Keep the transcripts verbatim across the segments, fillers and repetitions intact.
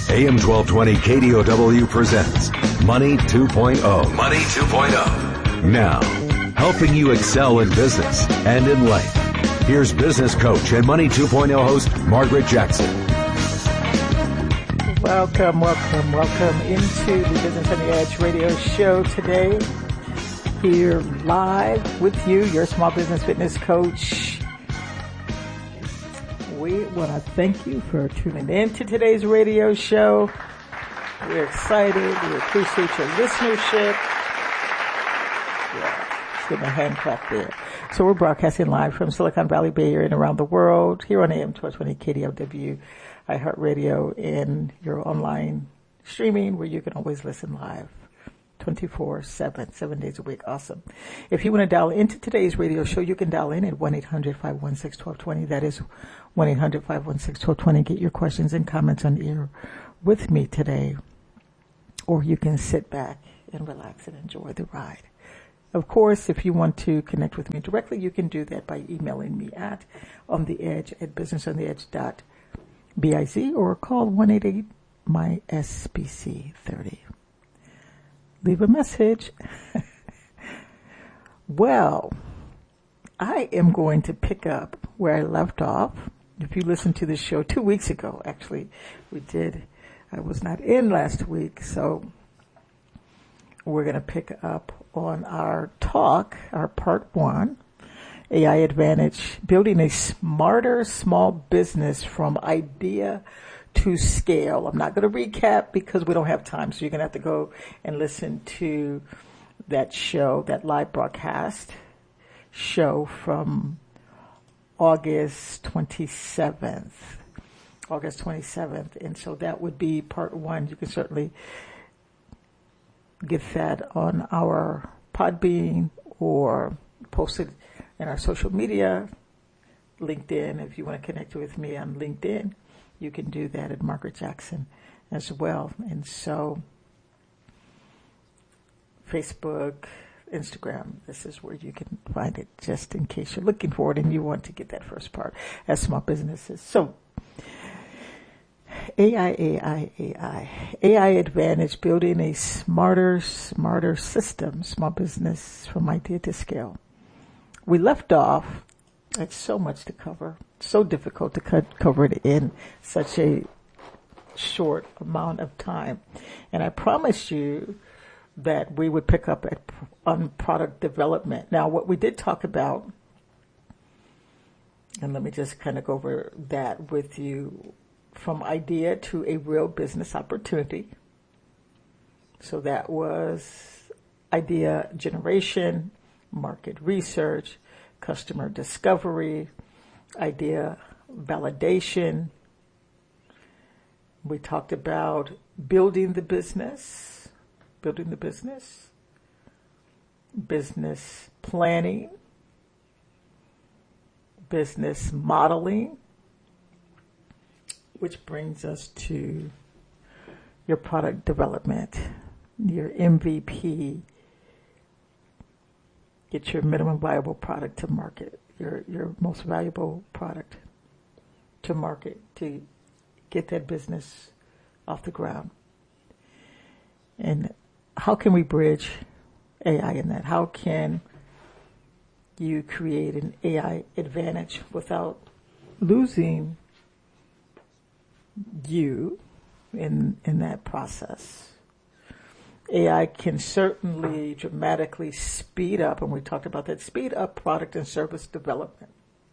A M twelve twenty K D O W presents Money two point oh. Money two point oh. Now, helping you excel in business and in life. Here's business coach and Money two point oh host Margaret Jackson. Welcome, welcome, welcome into the Business on the Edge radio show today. Here live with you, your small business fitness coach. We want to thank you for tuning in to today's radio show. We're excited. We appreciate your listenership. Yeah, let's give a hand clap there. So we're broadcasting live from Silicon Valley, Bay Area, and around the world here on A M twelve twenty K D O W, iHeartRadio, and your online streaming where you can always listen live twenty-four seven, seven days a week. Awesome. If you want to dial into today's radio show, you can dial in at one eight hundred five one six one two two zero. That is one eight hundred five one six one two two zero. Get your questions and comments on the air with me today. Or you can sit back and relax and enjoy the ride. Of course, if you want to connect with me directly, you can do that by emailing me at on the edge at business on the edge dot biz or call one eight eight M Y S B C thirty. Leave a message. Well, I am going to pick up where I left off. If you listened to the show two weeks ago, actually, we did. I was not in last week, so we're going to pick up on our talk, our part one, A I Advantage, building a smarter small business from idea to scale. I'm not going to recap because we don't have time, so you're going to have to go and listen to that show, that live broadcast show from August twenty-seventh. August twenty-seventh. And so that would be part one. You can certainly get that on our Podbean or post it in our social media, LinkedIn. If you want to connect with me on LinkedIn, you can do that at Margaret Jackson as well. And so Facebook, Instagram, this is where you can find it just in case you're looking for it and you want to get that first part as small businesses. So A I, A I, A I. A I Advantage, building a smarter, smarter system, small business from idea to scale. We left off. It's so much to cover. So difficult to cut, cover it in such a short amount of time. And I promised you that we would pick up at, on product development. Now, what we did talk about, and let me just kind of go over that with you, from idea to a real business opportunity. So that was idea generation, market research, customer discovery, idea validation. We talked about building the business, building the business, business planning, business modeling, which brings us to your product development, your M V P. Get your minimum viable product to market, your your most valuable product to market, to get that business off the ground. And how can we bridge A I in that? How can you create an A I advantage without losing you in in that process? A I can certainly dramatically speed up, and we talked about that, speed up product and service development.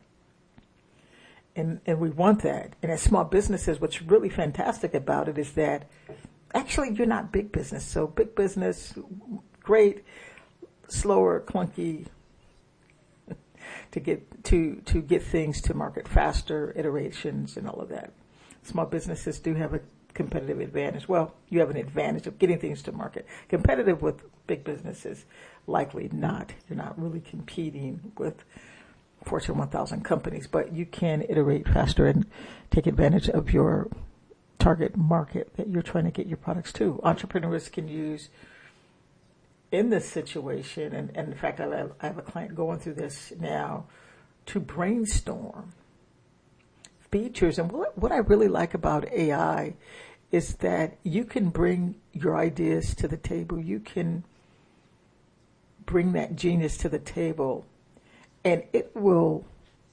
And and we want that. And as small businesses, what's really fantastic about it is that actually you're not big business. So big business, great, slower, clunky to get to to get things to market faster, iterations and all of that. Small businesses do have a competitive advantage. Well, you have an advantage of getting things to market. Competitive with big businesses, likely not. You're not really competing with Fortune one thousand companies, but you can iterate faster and take advantage of your target market that you're trying to get your products to. Entrepreneurs can use in this situation, and, and in fact, I have, I have a client going through this now, to brainstorm features. And what, what I really like about A I is that you can bring your ideas to the table. You can bring that genius to the table, and it will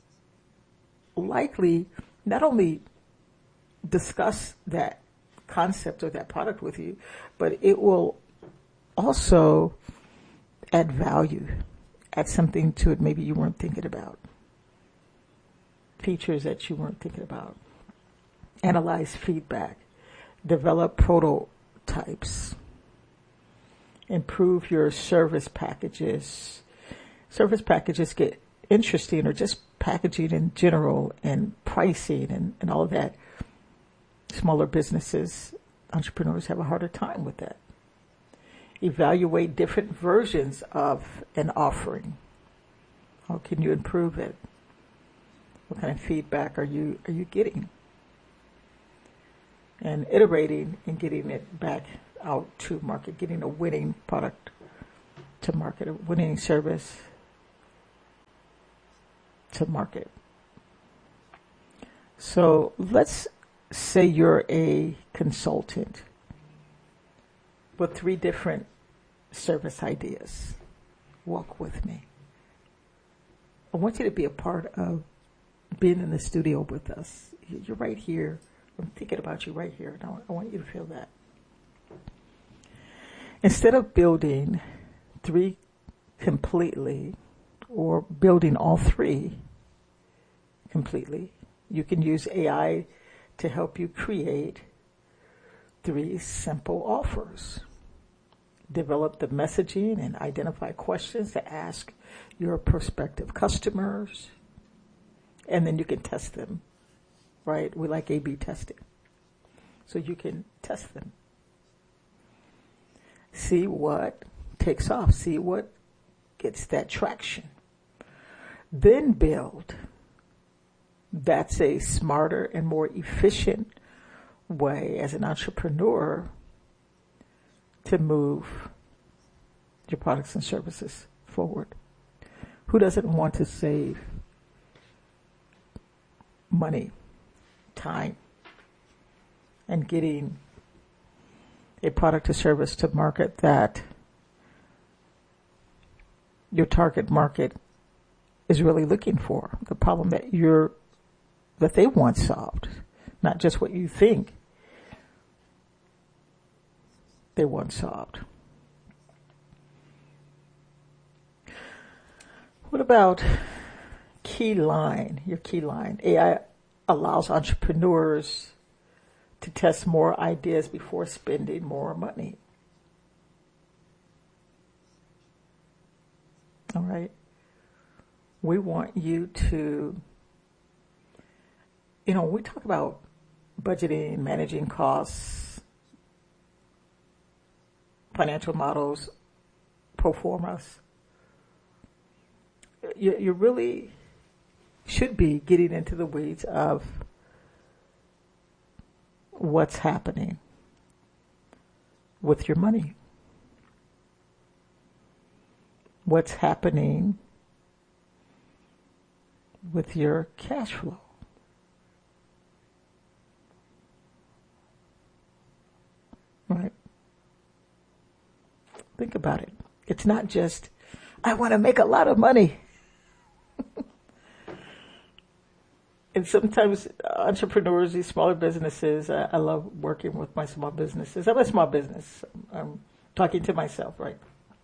likely not only discuss that concept or that product with you, but it will also add value, add something to it maybe you weren't thinking about, features that you weren't thinking about, analyze feedback, develop prototypes, improve your service packages. Service packages get interesting, or just packaging in general and pricing and, and all of that. Smaller businesses, entrepreneurs have a harder time with that. Evaluate different versions of an offering. How can you improve it? What kind of feedback are you are you getting? And iterating and getting it back out to market, getting a winning product to market, a winning service to market. So let's say you're a consultant with three different service ideas. Walk with me. I want you to be a part of being in the studio with us. You're right here. I'm thinking about you right here. And I want you to feel that. Instead of building three completely, or building all three completely, you can use A I to help you create three simple offers. Develop the messaging and identify questions to ask your prospective customers, and then you can test them, right? We like A B testing. So you can test them. See what takes off. See what gets that traction. Then build. That's a smarter and more efficient way as an entrepreneur to move your products and services forward. Who doesn't want to save money, time, and getting a product or service to market that your target market is really looking for, the problem that you're that they want solved, not just what you think they want solved. What about key line, your key line? A I allows entrepreneurs to test more ideas before spending more money. All right. We want you to, you know, when we talk about budgeting, managing costs, financial models, pro formas, you, you really should be getting into the weeds of what's happening with your money. What's happening with your cash flow. Right? Think about it. It's not just, I want to make a lot of money. And sometimes entrepreneurs, these smaller businesses, I, I love working with my small businesses. I'm a small business. I'm, I'm talking to myself, right?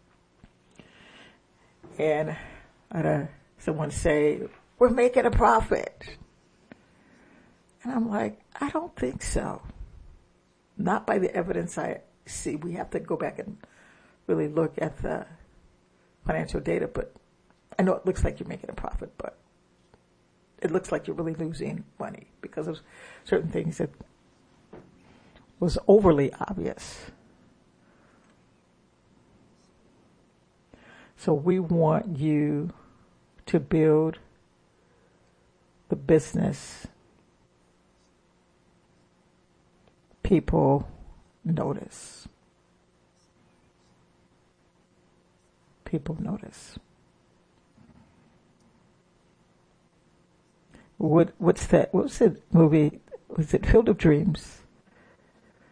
And I had a, someone say, we're making a profit. And I'm like, I don't think so. Not by the evidence I see. We have to go back and really look at the financial data, but I know it looks like you're making a profit, but it looks like you're really losing money because of certain things that was overly obvious. So we want you to build the business people notice. People notice. What what's that? What was the movie? Was it Field of Dreams?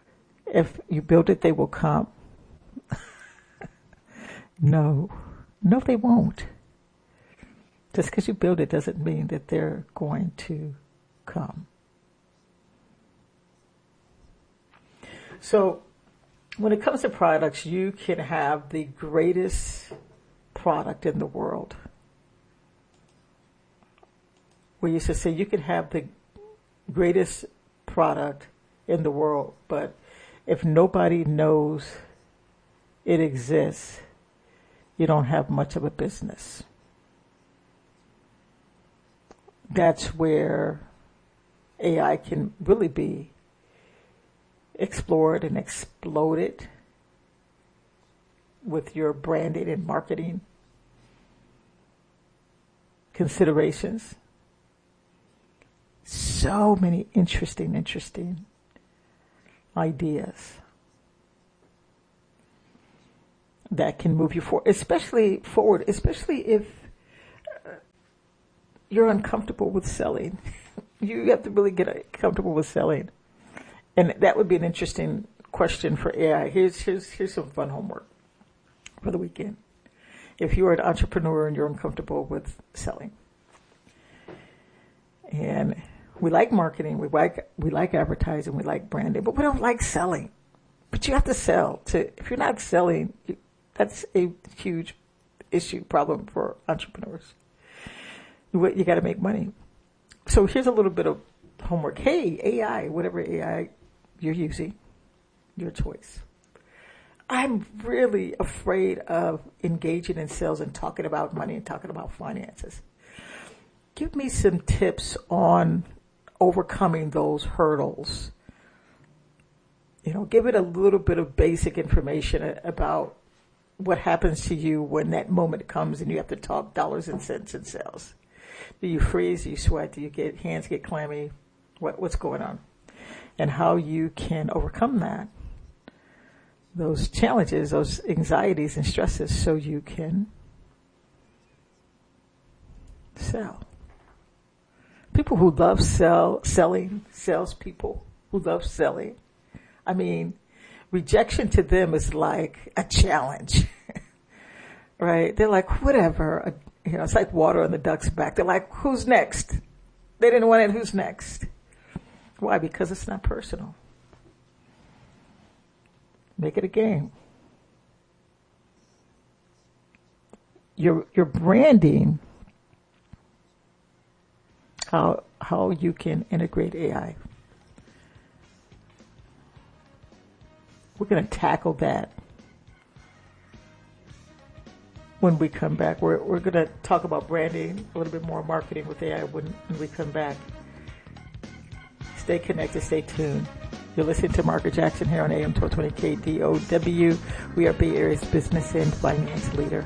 if you build it, they will come. No, no, they won't. Just because you build it doesn't mean that they're going to come. So when it comes to products, you can have the greatest product in the world. We used to say you can have the greatest product in the world, but if nobody knows it exists, you don't have much of a business. That's where A I can really be explored and exploded with your branding and marketing considerations. So many interesting, interesting ideas that can move you forward, especially forward, especially if you're uncomfortable with selling. You have to really get comfortable with selling. And that would be an interesting question for A I. Here's, here's, here's some fun homework for the weekend. If you're an entrepreneur and you're uncomfortable with selling, and we like marketing, we like, we like advertising, we like branding, but we don't like selling. But you have to sell. To, if you're not selling, you, that's a huge issue, problem for entrepreneurs. You, you got to make money. So here's a little bit of homework. Hey, A I, whatever A I you're using, your choice. I'm really afraid of engaging in sales and talking about money and talking about finances. Give me some tips on overcoming those hurdles. You know, give it a little bit of basic information about what happens to you when that moment comes and you have to talk dollars and cents in sales. Do you freeze? Do you sweat? Do you get hands get clammy? What, what's going on? And how you can overcome that, those challenges, those anxieties and stresses, so you can sell. People who love sell, selling, salespeople who love selling. I mean, rejection to them is like a challenge, right? They're like, whatever. You know, it's like water on the duck's back. They're like, who's next? They didn't want it. Who's next? Why? Because it's not personal. Make it a game. Your your branding, how how you can integrate A I. We're going to tackle that when we come back. We're we're going to talk about branding, a little bit more marketing with A I when, when we come back. Stay connected, stay tuned. You're listening to Margaret Jackson here on A M twelve twenty K D O W. We are Bay Area's business and finance leader.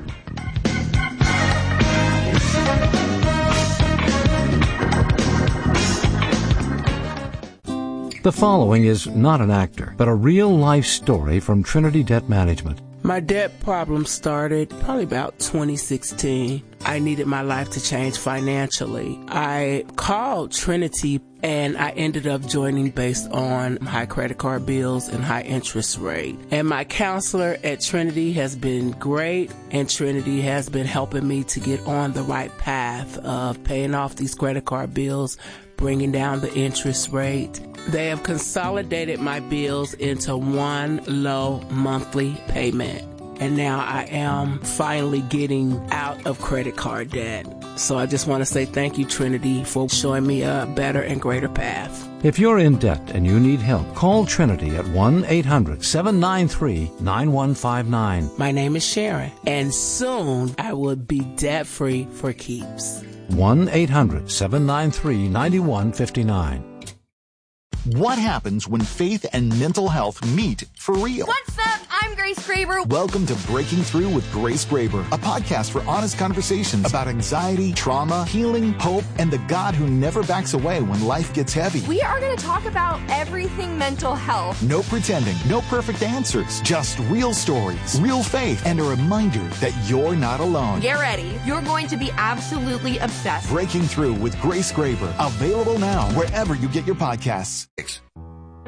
The following is not an actor, but a real-life story from Trinity Debt Management. My debt problem started probably about twenty sixteen. I needed my life to change financially. I called Trinity and I ended up joining based on high credit card bills and high interest rate. And my counselor at Trinity has been great, and Trinity has been helping me to get on the right path of paying off these credit card bills, bringing down the interest rate. They have consolidated my bills into one low monthly payment. And now I am finally getting out of credit card debt. So I just want to say thank you, Trinity, for showing me a better and greater path. If you're in debt and you need help, call Trinity at one eight hundred seven nine three nine one five nine. My name is Sharon, and soon I will be debt-free for keeps. one eight hundred seven nine three nine one five nine. What happens when faith and mental health meet for real? What's up? I'm Grace Graber. Welcome to Breaking Through with Grace Graber, a podcast for honest conversations about anxiety, trauma, healing, hope, and the God who never backs away when life gets heavy. We are going to talk about everything mental health. No pretending, no perfect answers, just real stories, real faith, and a reminder that you're not alone. Get ready. You're going to be absolutely obsessed. Breaking Through with Grace Graber, available now wherever you get your podcasts.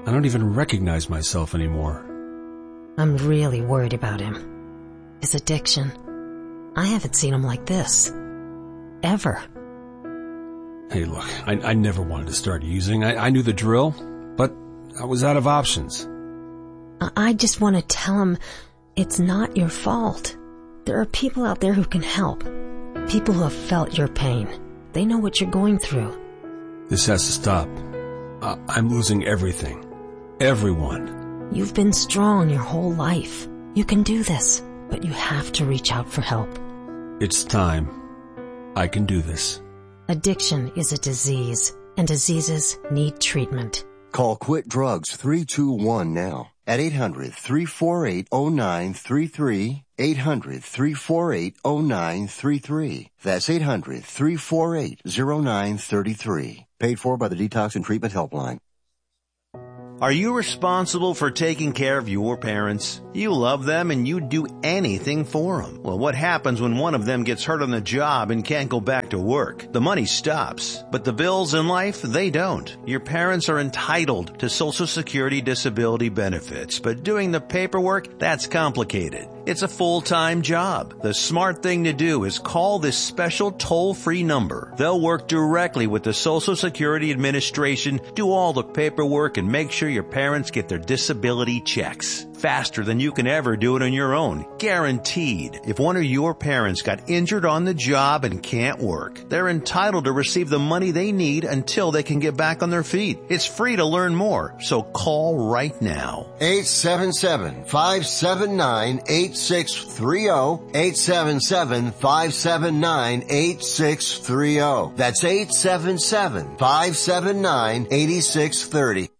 I don't even recognize myself anymore. I'm really worried about him. His addiction. I haven't seen him like this. Ever. Hey, look, I, I never wanted to start using. I, I knew the drill, but I was out of options. I just want to tell him it's not your fault. There are people out there who can help. People who have felt your pain. They know what you're going through. This has to stop. I, I'm losing everything. Everyone. You've been strong your whole life. You can do this, but you have to reach out for help. It's time. I can do this. Addiction is a disease, and diseases need treatment. Call Quit Drugs three two one now at eight hundred, three four eight, oh nine three three, eight hundred, three four eight, oh nine three three. That's eight hundred, three four eight, oh nine three three. Paid for by the Detox and Treatment Helpline. Are you responsible for taking care of your parents? You love them and you'd do anything for them. Well, what happens when one of them gets hurt on the job and can't go back to work? The money stops, but the bills in life, they don't. Your parents are entitled to Social Security disability benefits, but doing the paperwork, that's complicated. It's a full-time job. The smart thing to do is call this special toll-free number. They'll work directly with the Social Security Administration, do all the paperwork, and make sure your parents get their disability checks. Faster than you can ever do it on your own. Guaranteed. If one of your parents got injured on the job and can't work, they're entitled to receive the money they need until they can get back on their feet. It's free to learn more, so call right now. eight seven seven, five seven nine, eight six three zero. eight seven seven, five seven nine, eight six three zero. That's eight seven seven, five seven nine, eight six three zero.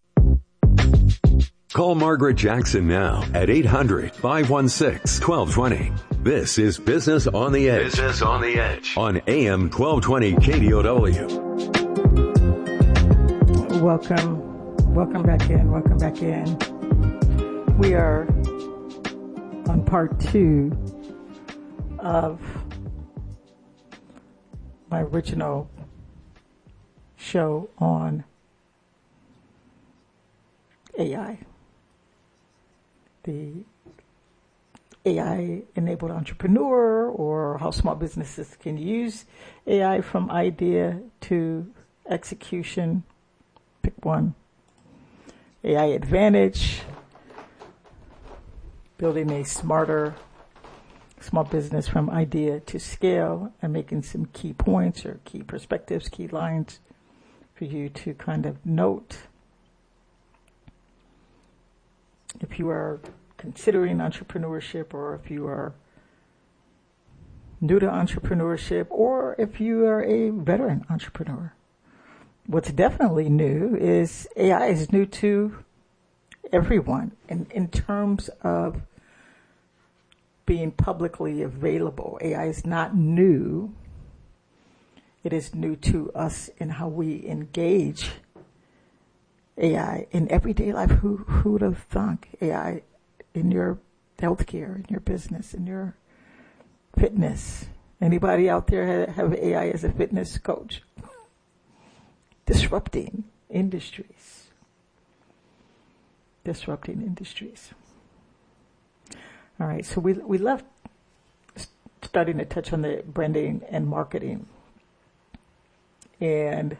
Call Margaret Jackson now at eight hundred, five one six, one two two zero. This is Business on the Edge. Business on the Edge. On A M twelve twenty K D O W. Welcome. Welcome back in. Welcome back in. We are on part two of my original show on A I. The A I-enabled entrepreneur, or how small businesses can use A I from idea to execution. Pick one. A I Advantage, building a smarter small business from idea to scale, and making some key points or key perspectives, key lines for you to kind of note. If you are considering entrepreneurship, or if you are new to entrepreneurship, or if you are a veteran entrepreneur. What's definitely new is A I is new to everyone in, in terms of being publicly available. A I is not new. It is new to us in how we engage A I in everyday life. Who who would have thunk A I in your healthcare, in your business, in your fitness? Anybody out there have A I as a fitness coach? Disrupting industries. Disrupting industries. All right, so we we left starting to touch on the branding and marketing. And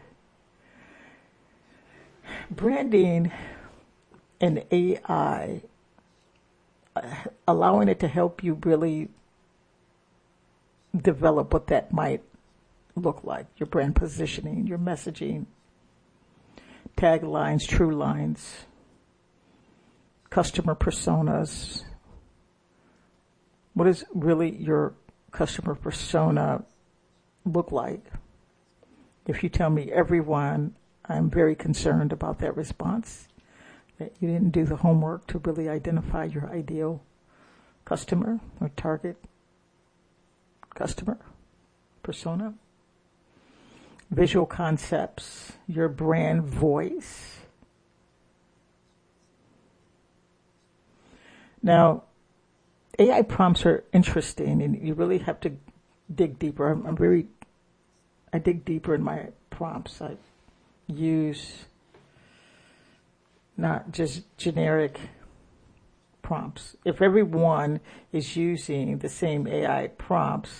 branding and A I, uh, allowing it to help you really develop what that might look like, your brand positioning, your messaging, taglines, true lines, customer personas. What does really your customer persona look like? If you tell me everyone, I'm very concerned about that response, that you didn't do the homework to really identify your ideal customer or target customer persona. Visual concepts, your brand voice. Now, A I prompts are interesting, and you really have to dig deeper. I'm, I'm very, I dig deeper in my prompts. I use not just generic prompts. If everyone is using the same A I prompts,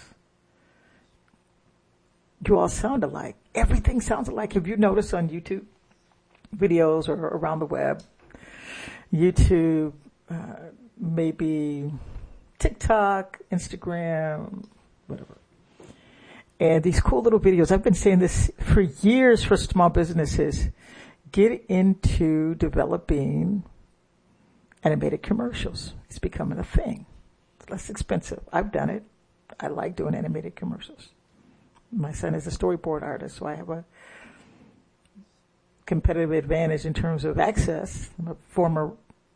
you all sound alike. Everything sounds alike. Have you noticed on YouTube videos or around the web, YouTube, uh, maybe TikTok, Instagram, whatever. And these cool little videos, I've been saying this for years for small businesses, get into developing animated commercials. It's becoming a thing. It's less expensive. I've done it. I like doing animated commercials. My son is a storyboard artist, so I have a competitive advantage in terms of access. I'm a former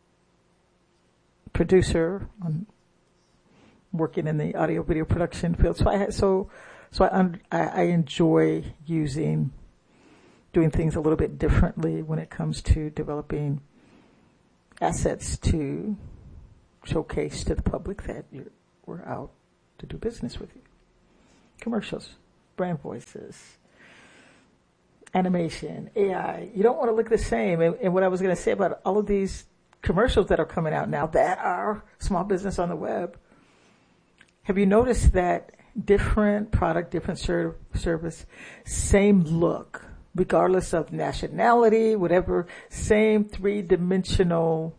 producer on working in the audio video production field. So I had, so so I, I I enjoy using doing things a little bit differently when it comes to developing assets to showcase to the public that you're, we're out to do business with you. Commercials, brand voices, animation, A I. You don't want to look the same. And, and what I was going to say about all of these commercials that are coming out now that are small business on the web, have you noticed that different product, different ser- service, same look, regardless of nationality, whatever, same three-dimensional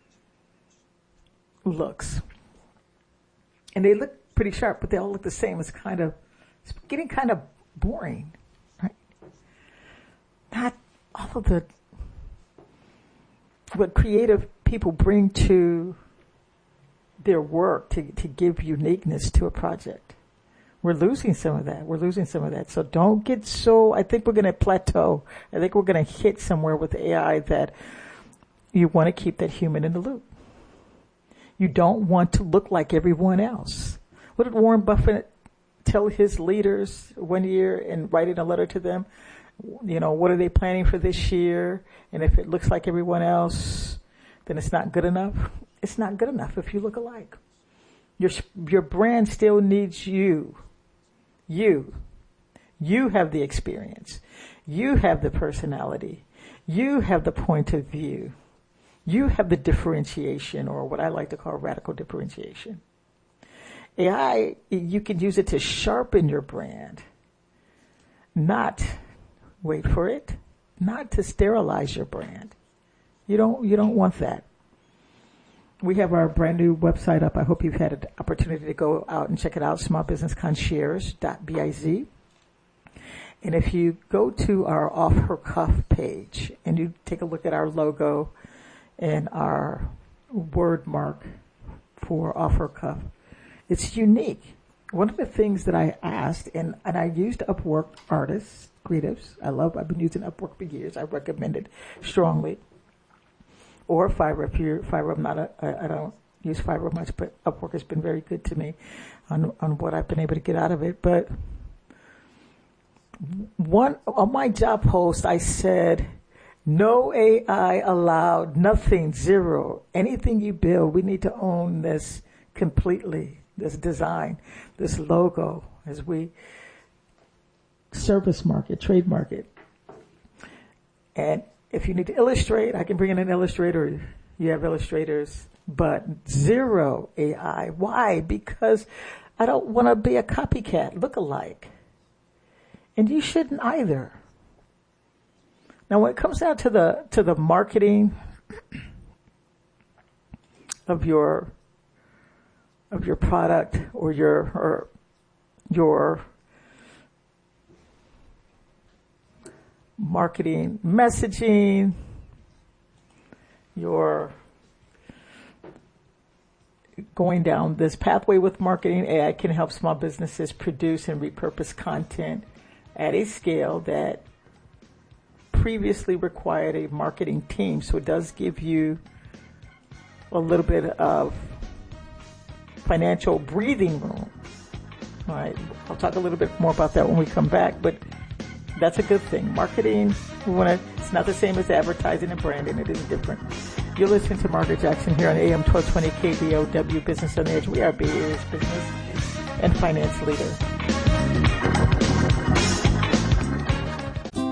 looks. And they look pretty sharp, but they all look the same. It's kind of, it's getting kind of boring, right? Not all of the, what creative people bring to their work to, to give uniqueness to a project. We're losing some of that. We're losing some of that. So don't get so, I think we're going to plateau. I think we're going to hit somewhere with A I that you want to keep that human in the loop. You don't want to look like everyone else. What did Warren Buffett tell his leaders one year in writing a letter to them? You know, what are they planning for this year? And if it looks like everyone else, then it's not good enough. It's not good enough if you look alike. Your your brand still needs you. You. You have the experience. You have the personality. You have the point of view. You have the differentiation, or what I like to call radical differentiation. A I, you can use it to sharpen your brand, not, wait for it, not to sterilize your brand. You don't, you don't want that. We have our brand new website up. I hope you've had an opportunity to go out and check it out, small business concierge dot biz. And if you go to our Off Her Cuff page and you take a look at our logo and our word mark for Off Her Cuff, it's unique. One of the things that I asked, and, and I used Upwork artists, creatives. I love, I've been using Upwork for years. I recommend it strongly. Or Fiverr, if you're Fiverr, I'm not a, I, I don't use Fiverr much, but Upwork has been very good to me on, on what I've been able to get out of it. But one, on my job post, I said, no A I allowed, nothing, zero. Anything you build, we need to own this completely, this design, this logo, as we service market, trade market. And if you need to illustrate, I can bring in an illustrator. You have illustrators, but zero A I. Why? Because I don't want to be a copycat, look-alike. And you shouldn't either. Now, when it comes down to the to the marketing of your of your product or your or your marketing messaging, your going down this pathway with marketing, A I can help small businesses produce and repurpose content at a scale that previously required a marketing team. So it does give you a little bit of financial breathing room. All right, I'll talk a little bit more about that when we come back, but that's a good thing. Marketing, we want to, it's not the same as advertising and branding. It is different. You're listening to Margaret Jackson here on A M twelve twenty K D O W Business on the Edge. We are Bay Area's business and finance leader.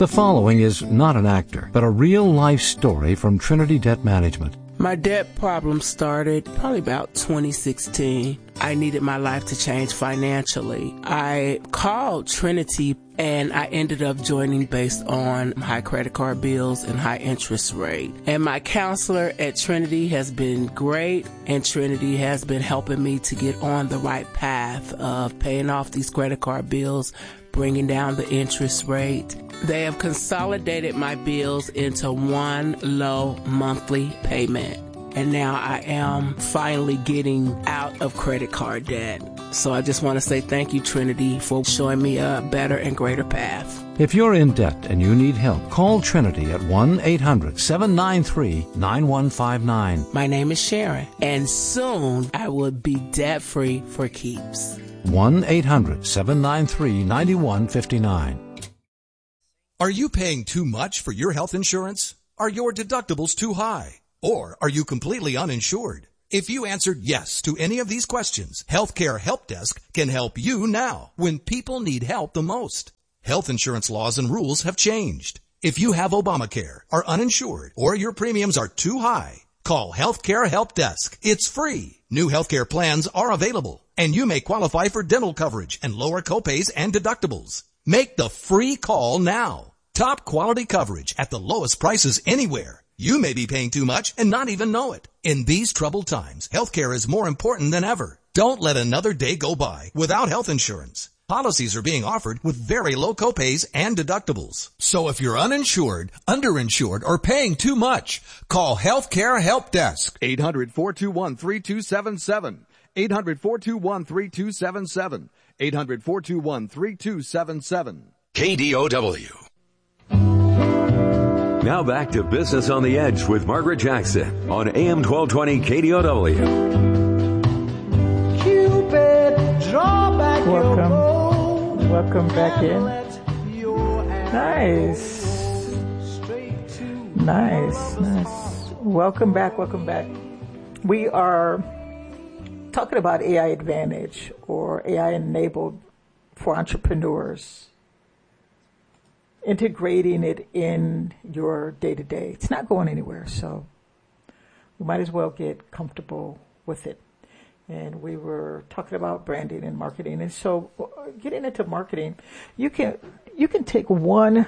The following is not an actor, but a real-life story from Trinity Debt Management. My debt problem started probably about twenty sixteen. I needed my life to change financially. I called Trinity and I ended up joining based on high credit card bills and high interest rate. And my counselor at Trinity has been great, and Trinity has been helping me to get on the right path of paying off these credit card bills, bringing down the interest rate. They have consolidated my bills into one low monthly payment. And now I am finally getting out of credit card debt. So I just want to say thank you, Trinity, for showing me a better and greater path. If you're in debt and you need help, call Trinity at one eight hundred seven nine three nine one five nine. My name is Sharon, and soon I will be debt-free for keeps. one eight hundred seven nine three nine one five nine. Are you paying too much for your health insurance? Are your deductibles too high? Or are you completely uninsured? If you answered yes to any of these questions, Healthcare Help Desk can help you now when people need help the most. Health insurance laws and rules have changed. If you have Obamacare, are uninsured, or your premiums are too high, call Healthcare Help Desk. It's free. New healthcare plans are available, and you may qualify for dental coverage and lower copays and deductibles. Make the free call now. Top quality coverage at the lowest prices anywhere. You may be paying too much and not even know it. In these troubled times, healthcare is more important than ever. Don't let another day go by without health insurance. Policies are being offered with very low copays and deductibles. So if you're uninsured, underinsured, or paying too much, call Healthcare Help Desk. eight hundred, four two one, three two seven seven. eight hundred, four two one, three two seven seven. eight hundred, four two one, three two seven seven. K D O W. Now back to Business on the Edge with Margaret Jackson on A M twelve twenty K D O W. Cupid, draw back Welcome. Your Welcome back in. Nice. Nice, nice. Welcome back, welcome back. We are talking about A I Advantage, or A I enabled for entrepreneurs. Integrating it in your day-to-day. It's not going anywhere, so we might as well get comfortable with it. And we were talking about branding and marketing. And so getting into marketing, you can you can take one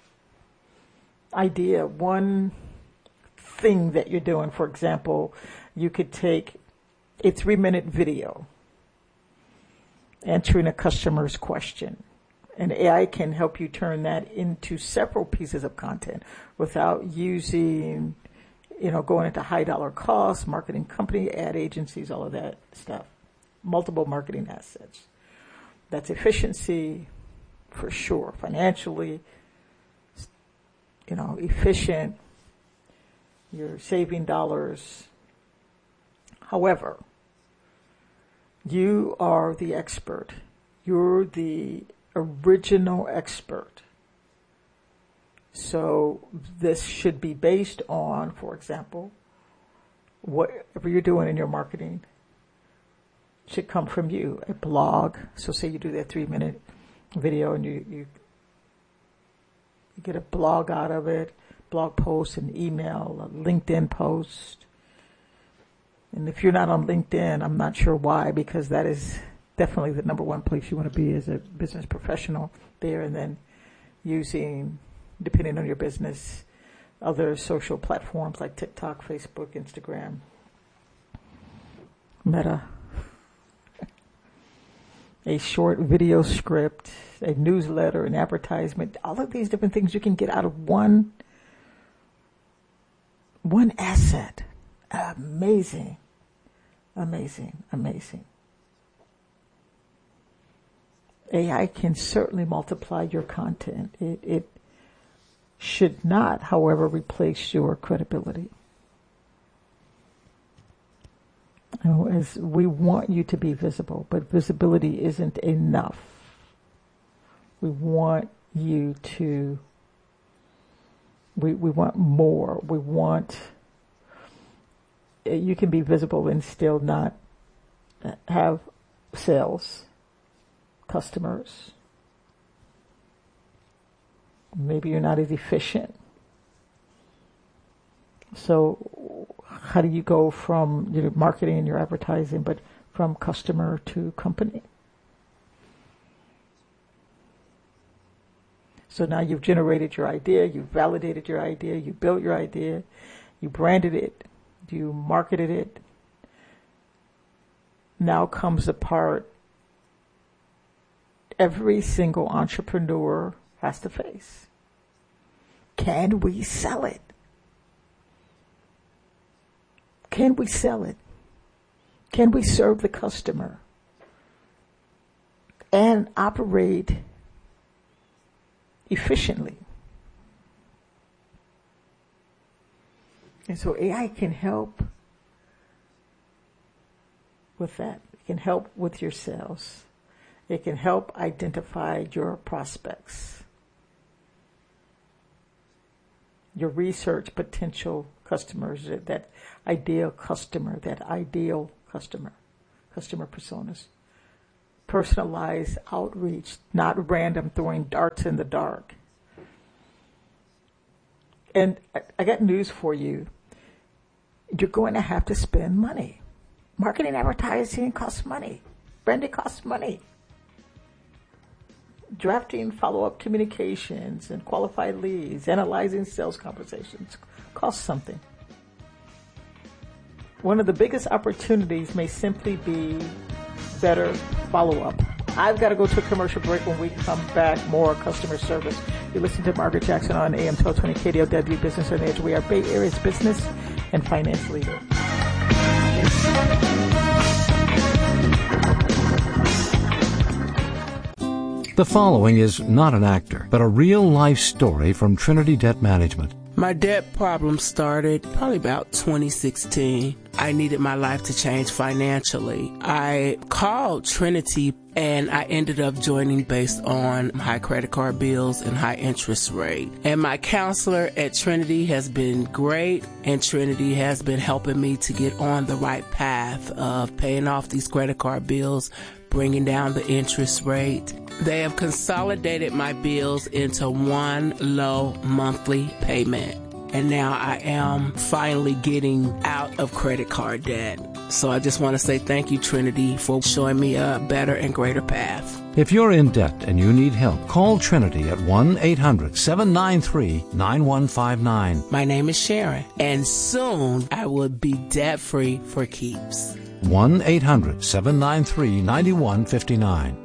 idea, one thing that you're doing. For example, you could take a three-minute video answering a customer's question. And A I can help you turn that into several pieces of content without using, you know, going into high dollar costs, marketing company, ad agencies, all of that stuff. Multiple marketing assets. That's efficiency for sure. Financially, you know, efficient. You're saving dollars. However, you are the expert. You're the original expert. So this should be based on, for example, whatever you're doing in your marketing should come from you. A blog. So say you do that three minute video and you, you, you get a blog out of it, blog post, an email, a LinkedIn post. And if you're not on LinkedIn, I'm not sure why, because that is definitely the number one place you want to be as a business professional there. And then using, depending on your business, other social platforms like TikTok, Facebook, Instagram, Meta, a short video script, a newsletter, an advertisement, all of these different things you can get out of one, one asset. Amazing, amazing, amazing. A I can certainly multiply your content. It, it should not, however, replace your credibility. You know, as we want you to be visible, but visibility isn't enough. We want you to, we, we want more. We want, you can be visible and still not have sales. Customers. Maybe you're not as efficient. So how do you go from your marketing and your advertising, but from customer to company? So now you've generated your idea, you've validated your idea, you built your idea, you branded it, you marketed it. Now comes the part every single entrepreneur has to face. Can we sell it? Can we sell it? Can we serve the customer and operate efficiently? And so A I can help with that. It can help with your sales. It can help identify your prospects, your research potential customers, that ideal customer, that ideal customer, customer personas. Personalized outreach, not random throwing darts in the dark. And I, I got news for you. You're going to have to spend money. Marketing, advertising costs money. Branding costs money. Drafting follow-up communications and qualified leads, analyzing sales conversations costs something. One of the biggest opportunities may simply be better follow-up. I've got to go to a commercial break. When we come back, more customer service. You listen to Margaret Jackson on A M twelve twenty K D O W Business on the Edge. We are Bay Area's business and finance leader. The following is not an actor, but a real-life story from Trinity Debt Management. My debt problem started probably about twenty sixteen. I needed my life to change financially. I called Trinity and I ended up joining based on high credit card bills and high interest rate. And my counselor at Trinity has been great, and Trinity has been helping me to get on the right path of paying off these credit card bills, bringing down the interest rate. They have consolidated my bills into one low monthly payment. And now I am finally getting out of credit card debt. So I just want to say thank you, Trinity, for showing me a better and greater path. If you're in debt and you need help, call Trinity at one eight hundred seven nine three nine one five nine. My name is Sharon, and soon I will be debt-free for keeps. one eight hundred seven nine three nine one five nine.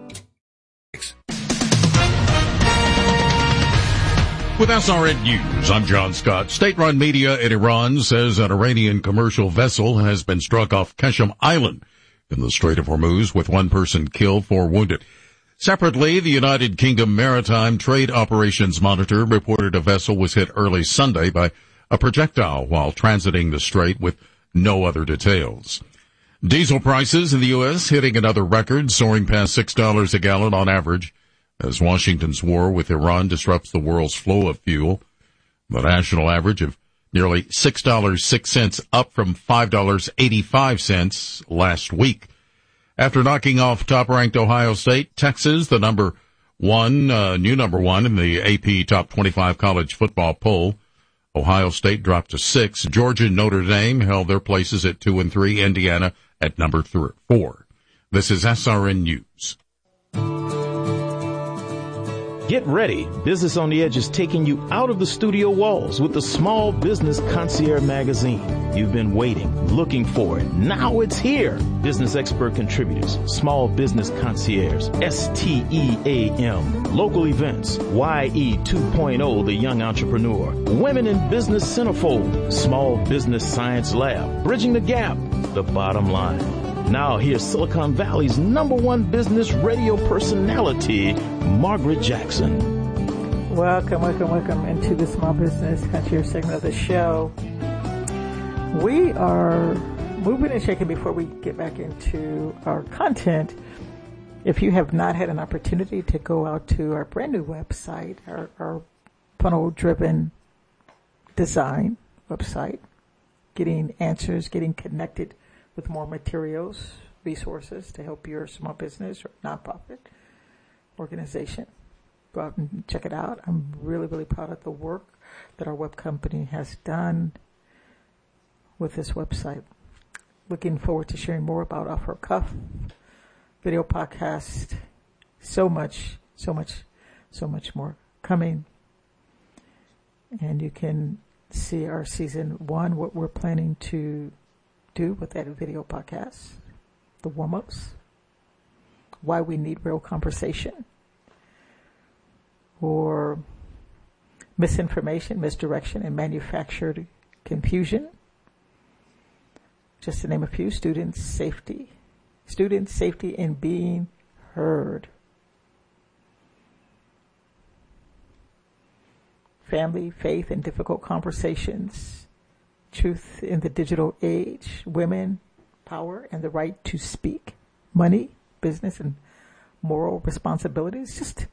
With S R N News, I'm John Scott. State-run media in Iran says an Iranian commercial vessel has been struck off Keshem Island in the Strait of Hormuz, with one person killed, four wounded. Separately, the United Kingdom Maritime Trade Operations Monitor reported a vessel was hit early Sunday by a projectile while transiting the strait, with no other details. Diesel prices in the U S hitting another record, soaring past six dollars a gallon on average, as Washington's war with Iran disrupts the world's flow of fuel. The national average of nearly six dollars and six cents, up from five dollars and eighty-five cents last week. After knocking off top-ranked Ohio State, Texas, the number one, uh, new number one in the A P Top twenty-five college football poll, Ohio State dropped to six. Georgia and Notre Dame held their places at two and three. Indiana at number three, four. This is S R N News. Get ready. Business on the Edge is taking you out of the studio walls with the Small Business Concierge magazine. You've been waiting, looking for it. Now it's here. Business expert contributors, Small Business Concierge, S T E A M, local events, Y E two point oh, the young entrepreneur, Women in Business Centerfold, Small Business Science Lab, Bridging the Gap, the bottom line. Now here's Silicon Valley's number one business radio personality, Margaret Jackson. Welcome, welcome, welcome into the Small Business Concierge segment of the show. We are moving and shaking before we get back into our content. If you have not had an opportunity to go out to our brand new website, our, our funnel-driven design website, getting answers, getting connected with more materials, resources to help your small business or nonprofit organization. go out and check it out. I'm really, really proud of the work that our web company has done with this website. Looking forward to sharing more about Off Her Cuff video podcast. So much, so much, so much more coming. And you can see our season one, what we're planning to do with that video podcast, the warm-ups, why we need real conversation, or misinformation, misdirection, and manufactured confusion. Just to name a few. Student safety. Student safety and being heard. Family, faith, and difficult conversations. Truth in the digital age. Women, power, and the right to speak. Money, business, and moral responsibilities. Just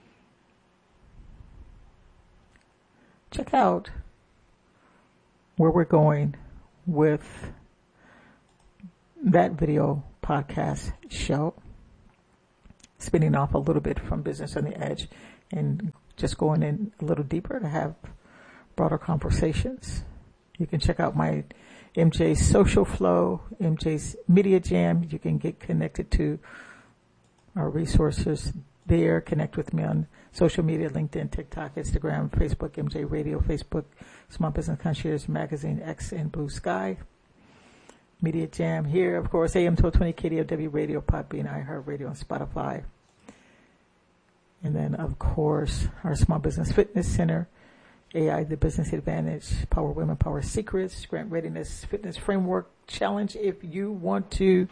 check out where we're going with that video podcast show, spinning off a little bit from Business on the Edge and just going in a little deeper to have broader conversations. You can check out my M J's Social Flow, M J's Media Jam. You can get connected to our resources there. Connect with me on social media, LinkedIn, TikTok, Instagram, Facebook, M J Radio, Facebook, Small Business Concierge Magazine, X, and Blue Sky. Media Jam here, of course, A M twelve twenty, K D O W Radio, Podbean, iHeartRadio, and Spotify. And then, of course, our Small Business Fitness Center, A I, The Business Advantage, Power Women, Power Secrets, Grant Readiness Fitness Framework Challenge. If you want to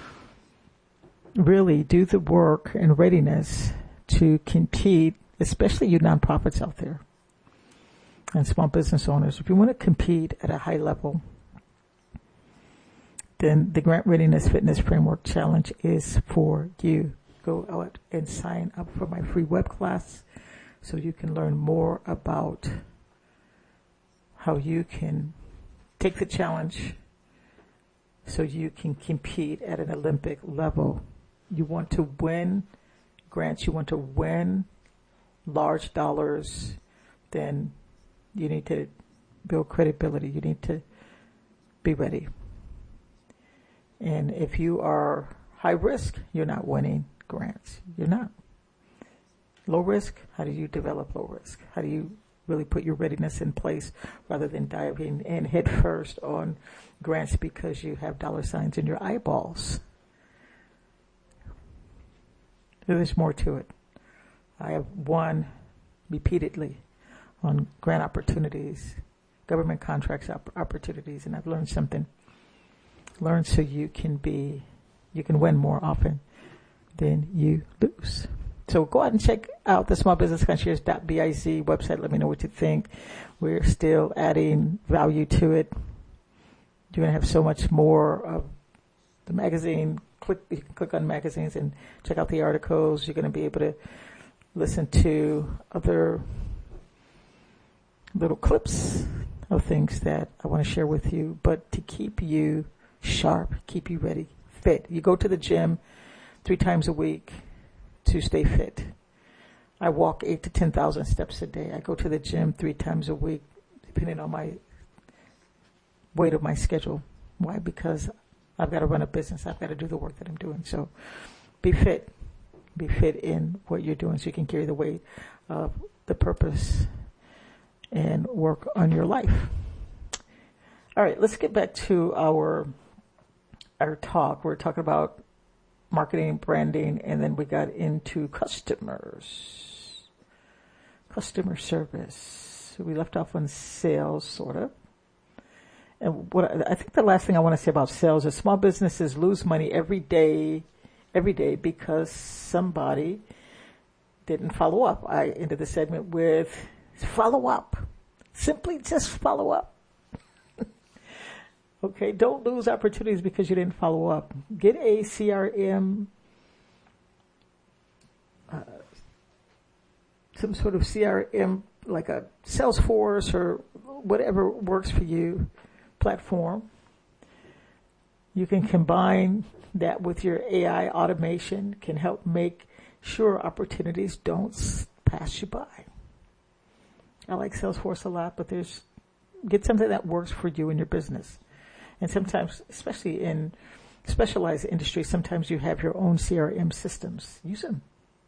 really do the work and readiness to compete, especially you nonprofits out there and small business owners, if you want to compete at a high level, then the Grant Readiness Fitness Framework Challenge is for you. Go out and sign up for my free web class so you can learn more about how you can take the challenge so you can compete at an Olympic level. You want to win grants, you want to win large dollars, then you need to build credibility. You need to be ready. And if you are high risk, you're not winning grants. You're not. Low risk, how do you develop low risk? How do you really put your readiness in place rather than diving in head first on grants because you have dollar signs in your eyeballs? There's more to it. I have won repeatedly on grant opportunities, government contracts op- opportunities, and I've learned something. Learn so you can be, you can win more often than you lose. So go out and check out the small business concierge dot biz website. Let me know what you think. We're still adding value to it. You're going to have so much more of the magazine. Click, you can click on magazines and check out the articles. You're going to be able to listen to other little clips of things that I want to share with you, but to keep you sharp, keep you ready, fit. You go to the gym three times a week to stay fit. I walk eight to ten thousand steps a day. I go to the gym three times a week, depending on my weight of my schedule. Why? Because I've got to run a business. I've got to do the work that I'm doing. So be fit. Be fit in what you're doing so you can carry the weight of the purpose and work on your life. All right, let's get back to our our talk. We're talking about marketing, branding, and then we got into customers, customer service. So we left off on sales, sort of. And what I, I think the last thing I want to say about sales is small businesses lose money every day, every day because somebody didn't follow up. I ended the segment with follow up. Simply just follow up. Okay, don't lose opportunities because you didn't follow up. Get a C R M, uh, some sort of C R M, like a Salesforce or whatever works for you, platform. You can combine that with your A I automation, can help make sure opportunities don't pass you by. I like Salesforce a lot, but there's get something that works for you in your business. And sometimes, especially in specialized industries, sometimes you have your own C R M systems. Use them.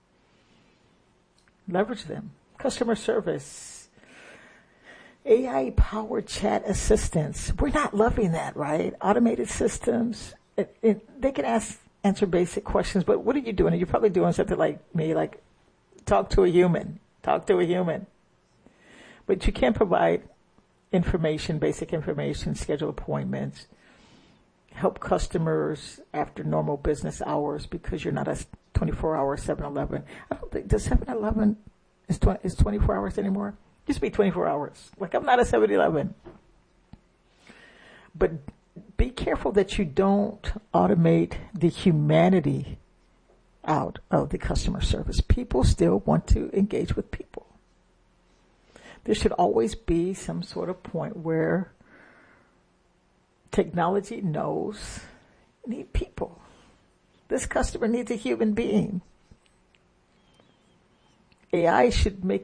Leverage them. Customer service. A I-powered chat assistants. We're not loving that, right? Automated systems. It, it, they can ask, answer basic questions, but what are you doing? You're probably doing something like me, like talk to a human. Talk to a human. But you can't provide information, basic information, schedule appointments, help customers after normal business hours because you're not a twenty-four hour seven eleven. I don't think, does seven eleven is, twenty, is twenty-four hours anymore? It used to be twenty-four hours. Like, I'm not a seven eleven. But be careful that you don't automate the humanity out of the customer service. People still want to engage with people. There should always be some sort of point where technology knows you need people. This customer needs a human being. A I should make